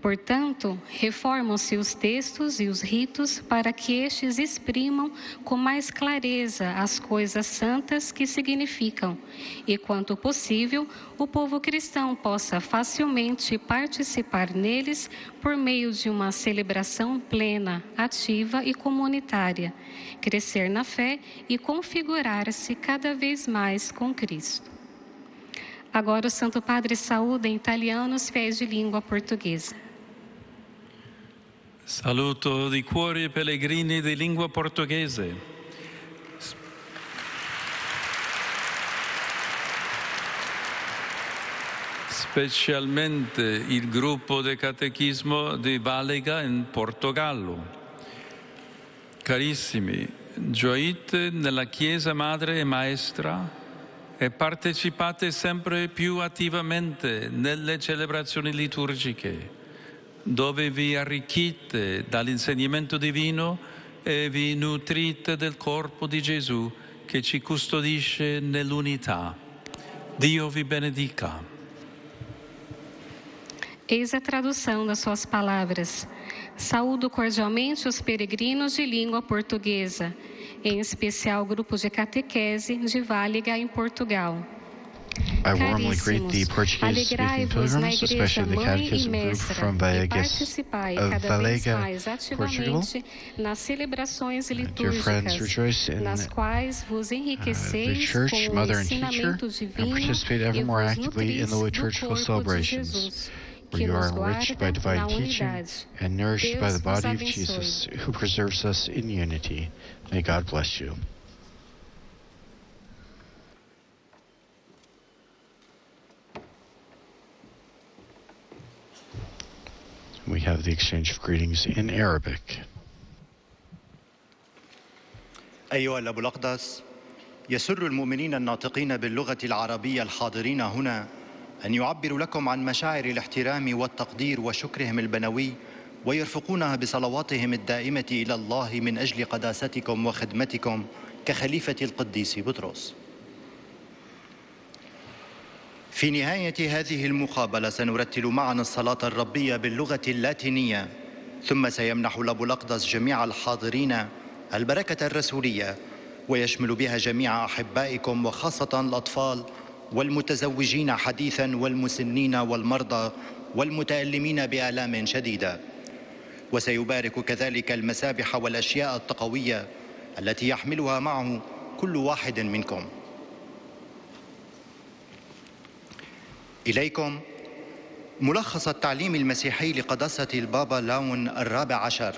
Portanto, reformam-se os textos e os ritos para que estes exprimam com mais clareza as coisas santas que significam, e, quanto possível, o povo cristão possa facilmente participar neles por meio de uma celebração plena, ativa e comunitária, crescer na fé e configurar-se cada vez mais com Cristo. Agora o Santo Padre saúda em italiano os fiéis de língua portuguesa. Saluto di cuore i pellegrini di lingua portoghese. Specialmente il gruppo del Catechismo di Vallega in Portogallo. Carissimi, gioite nella Chiesa Madre e Maestra e partecipate sempre più attivamente nelle celebrazioni liturgiche, dove vi arricchite dall'insegnamento divino e vi nutrite del corpo di Gesù che ci custodisce nell'unità. Dio vi benedica. Eis a tradução das suas palavras. Saúdo cordialmente os peregrinos de língua portuguesa, em especial o grupo de catequese de Váliga, em Portugal. I warmly greet the Portuguese-speaking pilgrims, especially the Catechism group from Vallega, Portugal. Dear friends, rejoice in the Church, Mother and Teacher, and participate ever more actively in the liturgical celebrations, where you are enriched by divine teaching and nourished by the body of Jesus, who preserves us in unity. May God bless you. We have the exchange of greetings in Arabic. أيها الأب الأقدس، يسر المؤمنين الناطقين باللغة العربية الحاضرين هنا أن يعبروا لكم عن مشاعر الاحترام والتقدير وشكرهم البنوي، ويرفقونها بصلواتهم الدائمة إلى الله من أجل قداستكم وخدمتكم كخليفة القديس بطرس. في نهاية هذه المقابلة سنرتل معنا الصلاة الربية باللغة اللاتينية، ثم سيمنح الأب الأقدس جميع الحاضرين البركة الرسولية، ويشمل بها جميع أحبائكم وخاصة الأطفال والمتزوجين حديثا والمسنين والمرضى والمتألمين بآلام شديدة. وسيبارك كذلك المسابح والأشياء التقوية التي يحملها معه كل واحد منكم. إليكم ملخص التعليم المسيحي لقداسة البابا لاون الرابع عشر.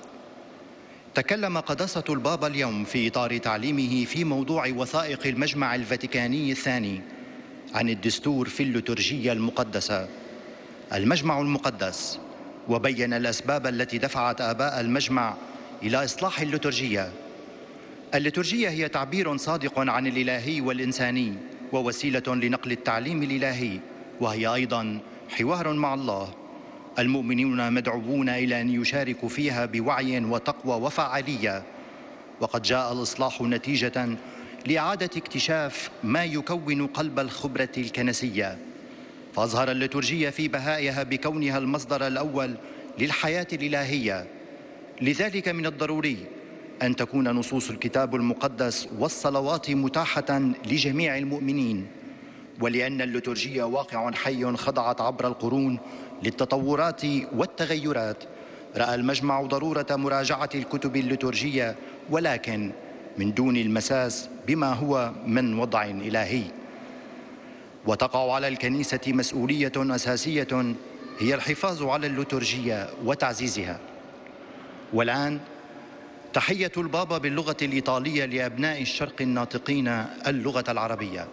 تكلم قداسة البابا اليوم في إطار تعليمه في موضوع وثائق المجمع الفاتيكاني الثاني عن الدستور في الليتورجية المقدسة، المجمع المقدس، وبين الأسباب التي دفعت آباء المجمع إلى إصلاح الليتورجية. الليتورجية هي تعبير صادق عن الإلهي والإنساني، ووسيلة لنقل التعليم الإلهي، وهي أيضا حوار مع الله. المؤمنون مدعوون إلى أن يشاركوا فيها بوعي وتقوى وفعالية، وقد جاء الإصلاح نتيجة لإعادة اكتشاف ما يكون قلب الخبرة الكنسية، فأظهر الليتورجية في بهائها بكونها المصدر الأول للحياة الإلهية. لذلك من الضروري أن تكون نصوص الكتاب المقدس والصلوات متاحة لجميع المؤمنين، ولأن الليتورجية واقع حي خضعت عبر القرون للتطورات والتغيرات، رأى المجمع ضرورة مراجعة الكتب الليتورجية، ولكن من دون المساس بما هو من وضع إلهي. وتقع على الكنيسة مسؤولية أساسية هي الحفاظ على الليتورجية وتعزيزها. والآن تحية البابا باللغة الإيطالية لأبناء الشرق الناطقين اللغة العربية.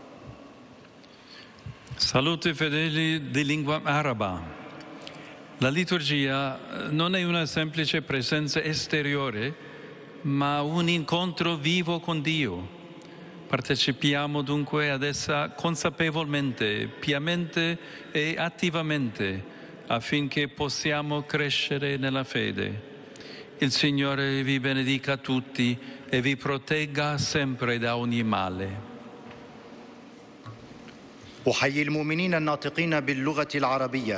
Salute fedeli di lingua araba. La liturgia non è una semplice presenza esteriore, ma un incontro vivo con Dio. Partecipiamo dunque ad essa consapevolmente, piamente e attivamente, affinché possiamo crescere nella fede. Il Signore vi benedica tutti e vi protegga sempre da ogni male. أحيي المؤمنين الناطقين باللغة العربية